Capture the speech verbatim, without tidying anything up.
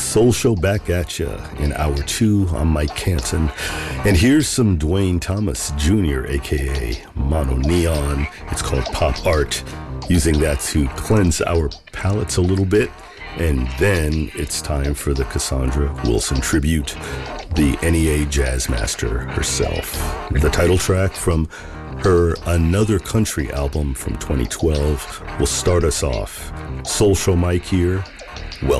Soul Show back at ya in hour two. I'm Mike Canton. And here's some Dwayne Thomas Junior, a k a. Mono Neon. It's called Pop Art. Using that to cleanse our palates a little bit. And then it's time for the Cassandra Wilson tribute, the N E A jazz master herself. The title track from her Another Country album from twenty twelve will start us off. Soul Show Mike here.